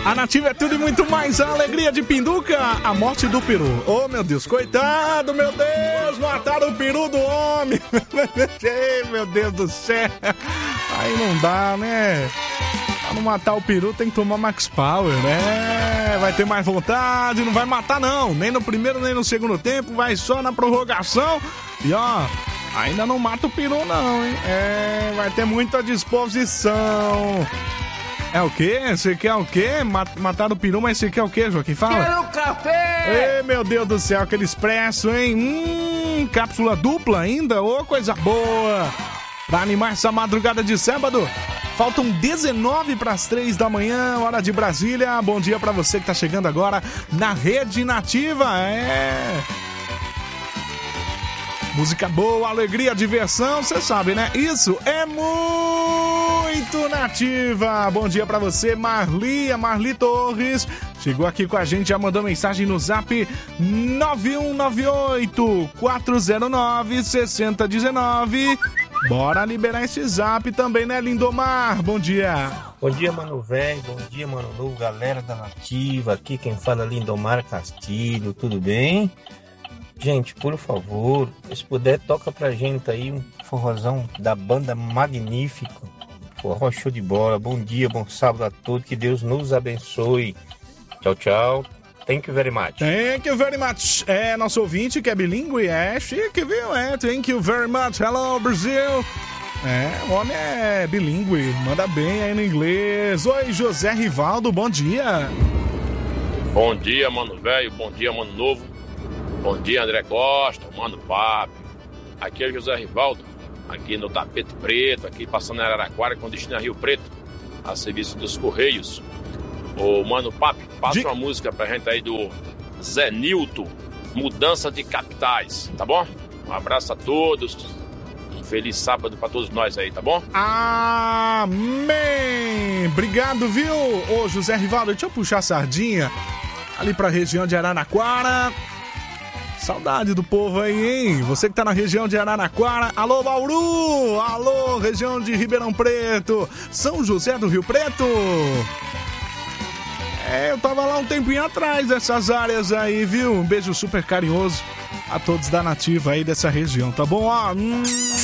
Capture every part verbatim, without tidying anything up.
A Nativa é tudo e muito mais. A alegria de Pinduca, a morte do peru. Oh, meu Deus, coitado, meu Deus, mataram o peru do homem. Ei, meu Deus do céu. Aí não dá, né? Pra não matar o peru tem que tomar Max Power, né? Vai ter mais vontade, não vai matar não. Nem no primeiro, nem no segundo tempo, vai só na prorrogação. E ó, ainda não mata o peru não, hein? É, vai ter muita disposição. É o quê? Você quer o quê? Matar o peru, mas você quer o quê, Joaquim? Fala. Quero café! Ei, meu Deus do céu, aquele expresso, hein? Hum, cápsula dupla ainda? Ô, coisa boa! Pra animar essa madrugada de sábado, faltam dezenove para as três da manhã, hora de Brasília. Bom dia pra você que tá chegando agora na Rede Nativa. É... música boa, alegria, diversão, você sabe, né? Isso é muito Nativa. Bom dia pra você, Marli, a Marli Torres. Chegou aqui com a gente, já mandou mensagem no zap nove um nove oito, quatro zero nove, seis zero um nove. Bora liberar esse zap também, né, Lindomar? Bom dia. Bom dia, mano velho. Bom dia, mano novo. Galera da Nativa. Aqui quem fala é Lindomar Castilho. Tudo bem? Gente, por favor, se puder, toca pra gente aí um forrozão da banda Magnífico. Forró show de bola. Bom dia, bom sábado a todos. Que Deus nos abençoe. Tchau, tchau. Thank you very much. Thank you very much. É, nosso ouvinte que é bilíngue, é chique, viu? É, thank you very much. Hello, Brasil. É, o homem é bilíngue, manda bem aí no inglês. Oi, José Rivaldo, bom dia. Bom dia, mano velho. Bom dia, mano novo. Bom dia, André Costa, mano Papo. Aqui é José Rivaldo, aqui no Tapete Preto, aqui passando em Araraquara, com destino a Rio Preto, a serviço dos Correios. Ô, mano Papo, passa de... uma música pra gente aí do Zé Nilton, Mudança de Capitais, tá bom? Um abraço a todos, um feliz sábado pra todos nós aí, tá bom? Amém! Obrigado, viu? Ô, José Rivaldo, deixa eu puxar a sardinha ali pra região de Araraquara. Saudade do povo aí, hein? Você que tá na região de Araraquara. Alô, Bauru! Alô, região de Ribeirão Preto. São José do Rio Preto. É, eu tava lá um tempinho atrás dessas áreas aí, viu? Um beijo super carinhoso a todos da Nativa aí dessa região, tá bom? Ó, hum,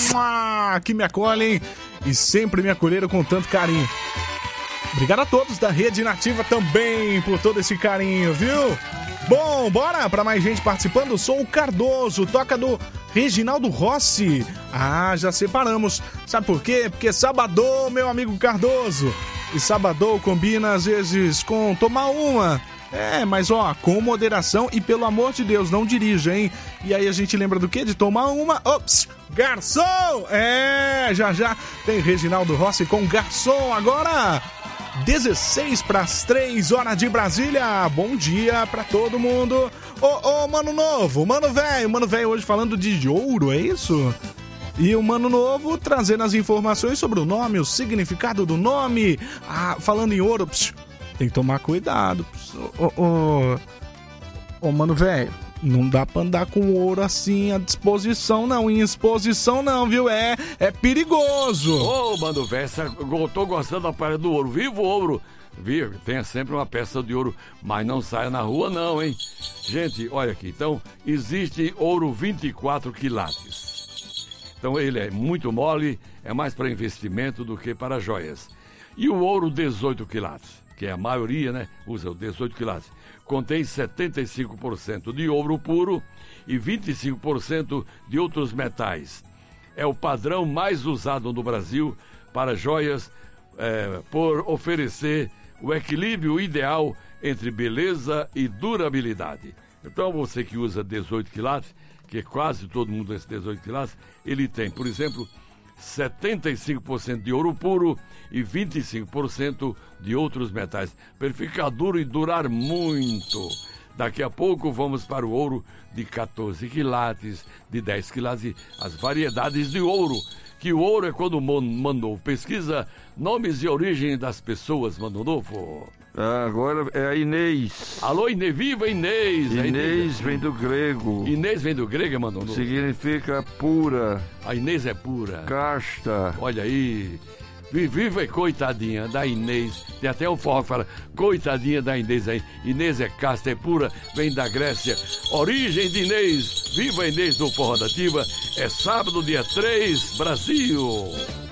que me acolhem e sempre me acolheram com tanto carinho. Obrigado a todos da Rede Nativa também por todo esse carinho, viu? Bom, bora pra mais gente participando. Sou o Cardoso, toca do Reginaldo Rossi. Ah, já separamos. Sabe por quê? Porque sabadão, meu amigo Cardoso. E sabadão combina às vezes com tomar uma. É, mas ó, com moderação e pelo amor de Deus, não dirija, hein? E aí a gente lembra do quê? De tomar uma. Ops, garçom! É, já já tem Reginaldo Rossi com garçom agora. dezesseis para as três horas de Brasília. Bom dia pra todo mundo. Ô, ô, mano novo, mano velho, mano velho hoje falando de ouro, é isso? E o mano novo trazendo as informações sobre o nome, o significado do nome. Ah, falando em ouro, psiu, tem que tomar cuidado. Ô, ô, ô, mano velho, não dá pra andar com ouro assim à disposição, não. Em exposição, não, viu? É, é perigoso. Ô, mano velho, eu tô gostando da palha do ouro. Viva o ouro! Viu? Tenha sempre uma peça de ouro, mas não saia na rua, não, hein? Gente, olha aqui. Então, existe ouro vinte e quatro quilates. Então, ele é muito mole, é mais para investimento do que para joias. E o ouro dezoito quilates, que é a maioria, né? Usa o dezoito quilates. Contém setenta e cinco por cento de ouro puro e vinte e cinco por cento de outros metais. É o padrão mais usado no Brasil para joias, é, por oferecer o equilíbrio ideal entre beleza e durabilidade. Então, você que usa dezoito quilates, que quase todo mundo usa dezoito quilates, ele tem, por exemplo, setenta e cinco por cento de ouro puro e vinte e cinco por cento de outros metais. Para ele ficar duro e durar muito. Daqui a pouco vamos para o ouro de catorze quilates, de dez quilates, as variedades de ouro. Que o ouro é quando o Mano Novo pesquisa nomes e origem das pessoas, Mano Novo. Agora é a Inês. Alô, Inês, viva Inês! Inês, Inês vem do grego. Inês vem do grego, Mano Novo. Significa pura. A Inês é pura. Casta. Olha aí. Viva e coitadinha da Inês. Tem até um forró que fala, coitadinha da Inês aí. Inês é casta, é pura, vem da Grécia. Origem de Inês. Viva a Inês do Forró da Ativa. É sábado, dia três, Brasil.